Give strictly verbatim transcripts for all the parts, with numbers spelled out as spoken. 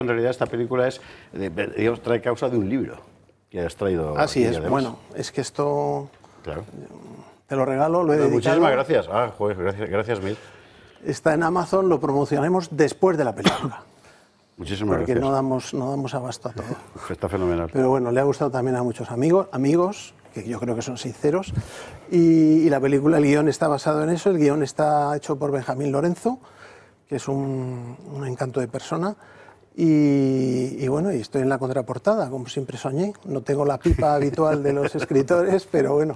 En realidad esta película es, digamos, trae causa de un libro que has traído. Así es, bueno, es que esto... Claro. Te lo regalo, lo he dedicado. Muchísimas gracias. Ah, joder, gracias, gracias mil. Está en Amazon, lo promocionaremos después de la película. Muchísimas porque gracias. no damos, no damos abasto a todo. Está fenomenal. Pero bueno, le ha gustado también a muchos amigos, amigos que yo creo que son sinceros. Y, y la película, el guión está basado en eso. El guión está hecho por Benjamín Lorenzo, que es un, un encanto de persona. Y, y bueno, y estoy en la contraportada, como siempre soñé. No tengo la pipa habitual de los escritores, pero bueno.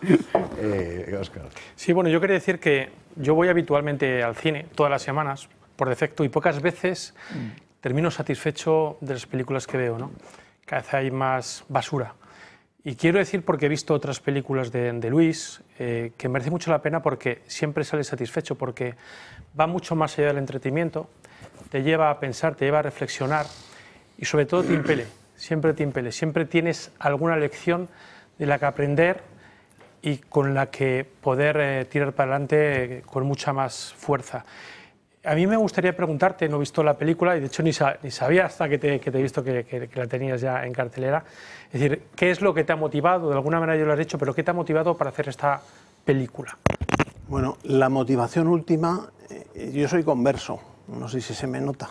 Eh, Óscar. Sí, bueno, yo quería decir que yo voy habitualmente al cine todas las semanas, por defecto, y pocas veces mm. termino satisfecho de las películas que veo, ¿no? Cada vez hay más basura. Y quiero decir, porque he visto otras películas de, de Luis, eh, que merece mucho la pena porque siempre sales satisfecho, porque va mucho más allá del entretenimiento, te lleva a pensar, te lleva a reflexionar y sobre todo te impele, siempre te impele, siempre tienes alguna lección de la que aprender y con la que poder eh, tirar para adelante con mucha más fuerza. A mí me gustaría preguntarte, no he visto la película y de hecho ni, sa ni sabía hasta que te, que te he visto que, que, que la tenías ya en cartelera, es decir, ¿qué es lo que te ha motivado? De alguna manera yo lo has dicho, pero ¿qué te ha motivado para hacer esta película? Bueno, la motivación última, eh, yo soy converso, no sé si se me nota,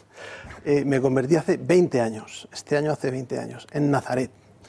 eh, me convertí hace veinte años, este año hace veinte años, en Nazaret,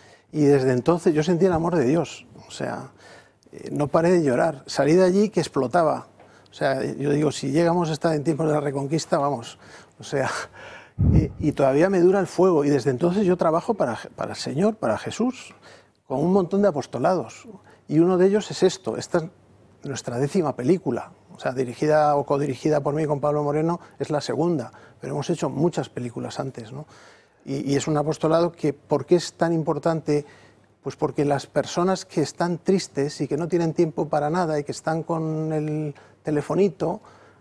y desde entonces yo sentí el amor de Dios, o sea, eh, no paré de llorar, salí de allí que explotaba. O sea, yo digo, si llegamos a estar en tiempos de la Reconquista, vamos, o sea, y, y todavía me dura el fuego. Y desde entonces yo trabajo para, para el Señor, para Jesús, con un montón de apostolados. Y uno de ellos es esto, esta es nuestra décima película. O sea, dirigida o codirigida por mí con Pablo Moreno, es la segunda, pero hemos hecho muchas películas antes, ¿no? Y, y es un apostolado que, ¿por qué es tan importante? Pues porque las personas que están tristes y que no tienen tiempo para nada y que están con el telefonito,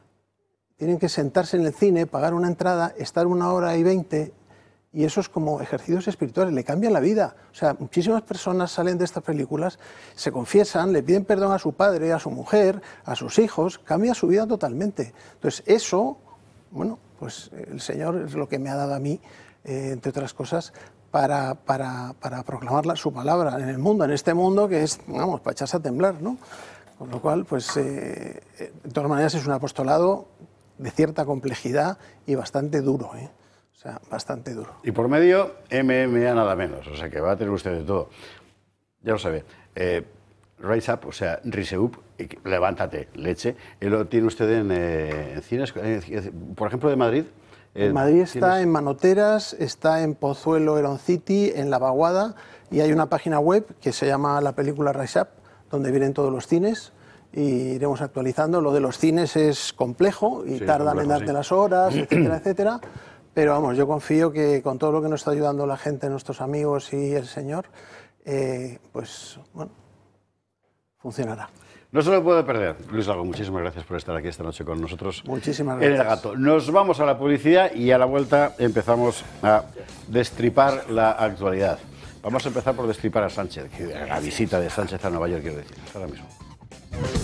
tienen que sentarse en el cine, pagar una entrada, estar una hora y veinte, y eso es como ejercicios espirituales, le cambian la vida. O sea, muchísimas personas salen de estas películas, se confiesan, le piden perdón a su padre, a su mujer, a sus hijos, cambia su vida totalmente. Entonces eso, bueno, pues el Señor es lo que me ha dado a mí, eh, entre otras cosas, para, para, para proclamar su palabra en el mundo, en este mundo que es, vamos, para echarse a temblar, ¿no? Con lo cual, pues, eh, de todas maneras es un apostolado de cierta complejidad y bastante duro, ¿eh? O sea, bastante duro. Y por medio, M M A nada menos, o sea que va a tener usted de todo. Ya lo sabe. Eh, Rise Up, o sea, Rise Up, levántate, leche, eh, lo tiene usted en, eh, en cines, eh, por ejemplo, de Madrid. En Madrid está en Manoteras, está en Pozuelo, Heron City, en La Vaguada, y hay una página web que se llama la película Rise Up, donde vienen todos los cines y iremos actualizando. Lo de los cines es complejo y sí, tardan complejo, en darte sí. las horas, etcétera, etcétera. Pero vamos, yo confío que con todo lo que nos está ayudando la gente, nuestros amigos y el Señor, eh, pues bueno, funcionará. No se lo puede perder. Luis Lago, muchísimas gracias por estar aquí esta noche con nosotros. Muchísimas gracias. En El Gato. Nos vamos a la publicidad y a la vuelta empezamos a destripar la actualidad. Vamos a empezar por destripar a Sánchez, la visita de Sánchez a Nueva York, quiero decir. Hasta ahora mismo.